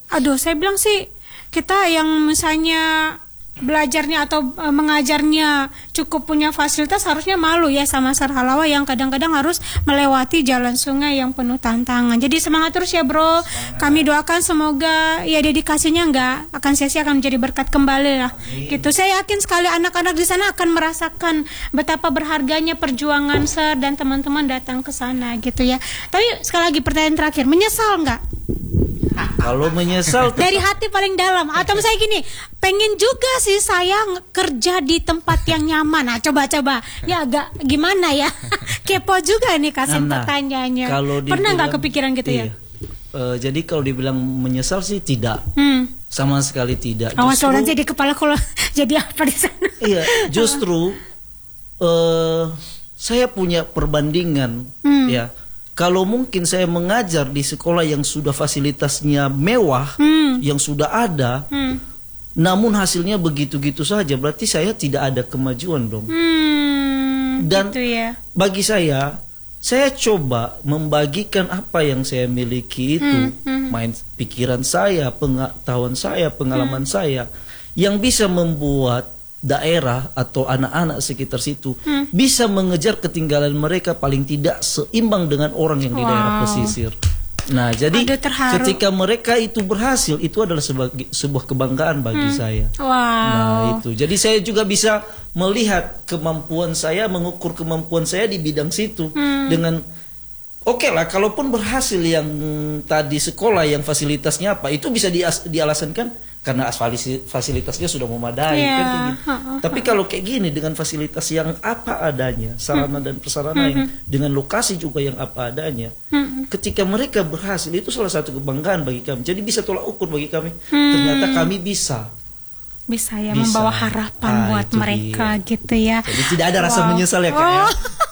aduh, saya bilang sih kita yang misalnya belajarnya atau mengajarnya cukup punya fasilitas harusnya malu ya sama Sir Halawa yang kadang-kadang harus melewati jalan sungai yang penuh tantangan. Jadi semangat terus ya bro. Kami doakan semoga ya dedikasinya nggak akan sia-sia, akan menjadi berkat kembali lah. Gitu. Saya yakin sekali anak-anak di sana akan merasakan betapa berharganya perjuangan Sir dan teman-teman datang ke sana gitu ya. Tapi sekali lagi pertanyaan terakhir, menyesal nggak? Kalau menyesal dari hati paling dalam, atau misalnya gini, pengen juga sih saya kerja di tempat yang nyaman. Nah, coba-coba ya agak gimana ya? Kepo juga nih kasih pertanyaannya. Pernah nggak kepikiran gitu ya? Jadi kalau dibilang menyesal sih tidak, sama sekali tidak. Awas lo nanti di kepala kalau jadi apa di sana? Iya, justru saya punya perbandingan ya. Kalau mungkin saya mengajar di sekolah yang sudah fasilitasnya mewah, yang sudah ada, namun hasilnya begitu-gitu saja, berarti saya tidak ada kemajuan dong. Dan gitu ya. Bagi saya coba membagikan apa yang saya miliki itu, main pikiran saya, pengetahuan saya, pengalaman saya, yang bisa membuat daerah atau anak-anak sekitar situ bisa mengejar ketinggalan mereka paling tidak seimbang dengan orang yang di daerah pesisir. Nah, jadi ketika mereka itu berhasil, itu adalah sebuah kebanggaan bagi saya. Nah, itu. Jadi saya juga bisa melihat kemampuan saya, mengukur kemampuan saya di bidang situ dengan oke lah, kalaupun berhasil yang tadi sekolah yang fasilitasnya apa, itu bisa dialasankan karena fasilitasnya sudah memadai kan kayak gitu. Tapi kalau kayak gini dengan fasilitas yang apa adanya, sarana dan prasarana yang dengan lokasi juga yang apa adanya, ketika mereka berhasil, itu salah satu kebanggaan bagi kami. Jadi bisa tolak ukur bagi kami. Ternyata kami bisa ya membawa harapan buat mereka gitu ya. Jadi tidak ada rasa menyesal ya Kak ya.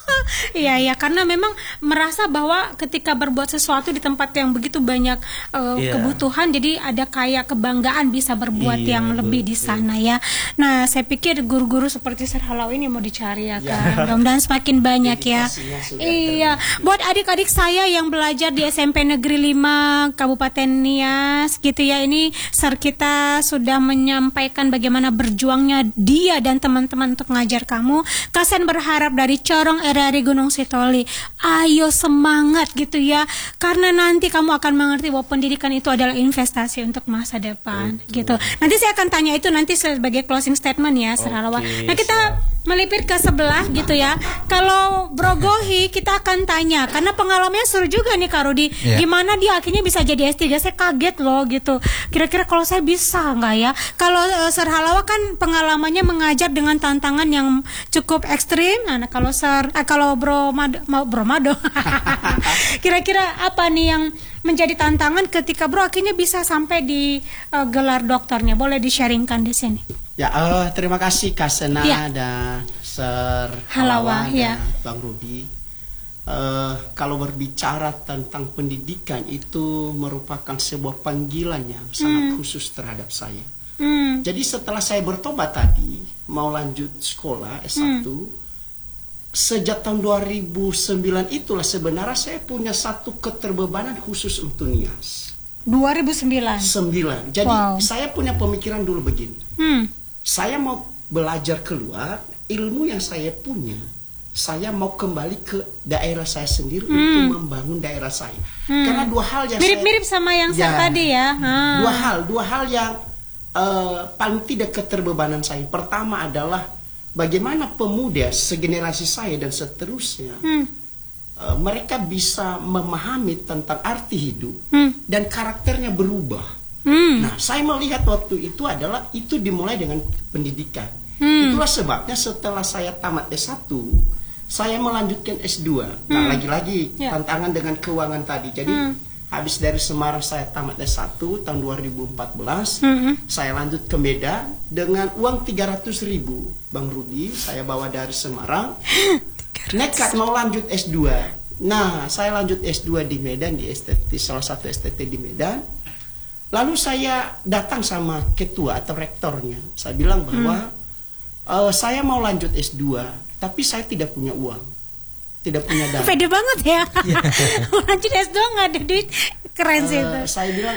Iya, karena memang merasa bahwa ketika berbuat sesuatu di tempat yang begitu banyak kebutuhan, jadi ada kayak kebanggaan bisa berbuat yang lebih di sana ya. Nah, saya pikir guru-guru seperti Sir Halawa ini mau dicari ya kan. Mudah-mudahan semakin banyak ya. Iya, buat adik-adik saya yang belajar di SMP Negeri 5 Kabupaten Nias gitu ya, ini Sir kita sudah menyampaikan bagaimana berjuangnya dia dan teman-teman untuk ngajar kamu. Kasen berharap dari Corong RRI Gunung Sitoli, ayo semangat gitu ya, karena nanti kamu akan mengerti bahwa pendidikan itu adalah investasi untuk masa depan gitu. Nanti saya akan tanya itu nanti sebagai closing statement ya Sir Halawa. Nah, kita melipir ke sebelah gitu ya. Kalau Bro Gohi kita akan tanya, karena pengalamannya seru juga nih Kak Rudi, gimana dia akhirnya bisa jadi S3. Saya kaget loh gitu, kira-kira kalau saya bisa nggak ya. Kalau Sir Halawa kan pengalamannya mengajar dengan tantangan yang cukup ekstrim. Nah, kalau Bro Mado kira-kira apa nih yang menjadi tantangan ketika Bro akhirnya bisa sampai di gelar doktornya? Boleh di-sharingkan di sini. Ya, terima kasih Kak Sena dan Sir Halawa dan Bang Rudi. Kalau berbicara tentang pendidikan, itu merupakan sebuah panggilan yang sangat khusus terhadap saya. Jadi setelah saya bertobat tadi, mau lanjut sekolah S1, sejak tahun 2009 itulah sebenarnya saya punya satu keterbebanan khusus untuk Nias. 2009. Jadi saya punya pemikiran dulu begini. Saya mau belajar keluar, ilmu yang saya punya, saya mau kembali ke daerah saya sendiri untuk membangun daerah saya. Karena dua hal yang mirip-mirip sama yang saya tadi ya. Dua hal yang paling tidak keterbebanan saya. Pertama adalah bagaimana pemuda segenerasi saya dan seterusnya mereka bisa memahami tentang arti hidup dan karakternya berubah. Nah, saya melihat waktu itu adalah itu dimulai dengan pendidikan. Itulah sebabnya setelah saya tamat S1, saya melanjutkan S2. Nah, lagi-lagi tantangan dengan keuangan tadi. Jadi habis dari Semarang saya tamat S1 tahun 2014, saya lanjut ke Medan dengan uang 300.000 Bang Rudi, saya bawa dari Semarang, nekat mau lanjut S2. Nah, saya lanjut S2 di Medan, di STT, salah satu STT di Medan. Lalu saya datang sama ketua atau rektornya, saya bilang bahwa saya mau lanjut S2, tapi saya tidak punya uang, tidak punya dana. Pede banget ya. Lanjut S2 nggak ada duit, keren sih itu. Saya bilang